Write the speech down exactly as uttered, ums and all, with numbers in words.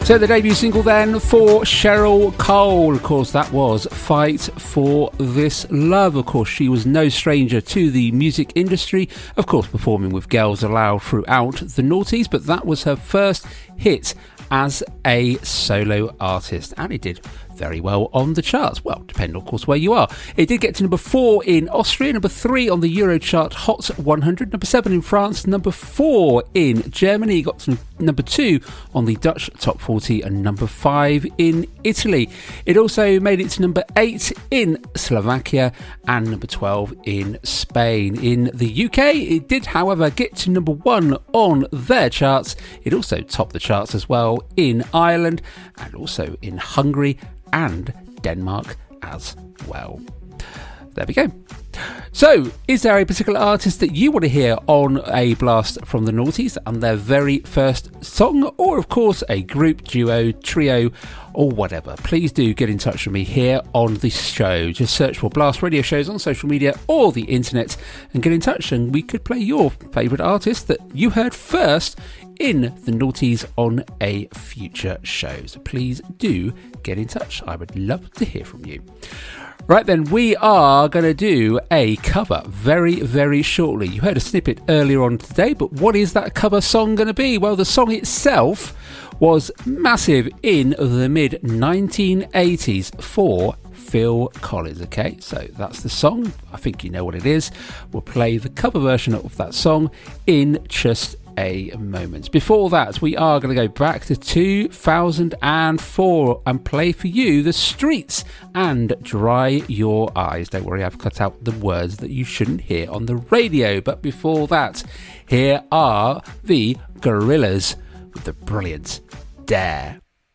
So the debut single then for Cheryl Cole, of course, that was Fight for This Love. Of course, she was no stranger to the music industry, of course, performing with Girls Aloud throughout the noughties, but that was her first hit as a solo artist, and it did very well on the charts. Well, depending, of course, where you are. It did get to number four in Austria, number three on the Eurochart Hot one hundred, number seven in France, number four in Germany, got to number two on the Dutch Top forty, and number five in Italy. It also made it to number eight in Slovakia and number twelve in Spain. In the U K, it did, however, get to number one on their charts. It also topped the charts as well in Ireland and also in Hungary and Denmark as well. There we go. So, is there a particular artist that you want to hear on a blast from the noughties and their very first song, or of course a group, duo, trio, or whatever? Please do get in touch with me here on the show. Just search for Blast Radio Shows on social media or the internet and get in touch, and we could play your favourite artist that you heard first in the noughties on a future show. So please do get in touch. I would love to hear from you. Right then, we are going to do a cover very, very shortly. You heard a snippet earlier on today, but what is that cover song going to be? Well, the song itself was massive in the mid nineteen eighties for Phil Collins. Okay, so that's the song. I think you know what it is. We'll play the cover version of that song in just a moment. Before that, we are going to go back to two thousand four and play for you The Streets and Dry Your Eyes. Don't worry, I've cut out the words that you shouldn't hear on the radio. But before that, here are the Gorillaz with the brilliant Dare.